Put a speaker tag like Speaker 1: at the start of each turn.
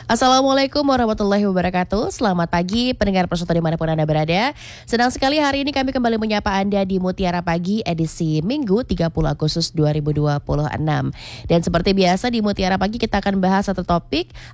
Speaker 1: Assalamualaikum warahmatullahi wabarakatuh. Selamat pagi pendengar Persatu dimanapun Anda berada. Senang sekali hari ini kami kembali menyapa Anda di Mutiara Pagi edisi Minggu 30 Agustus 2026. Dan seperti biasa di Mutiara Pagi kita akan bahas satu topik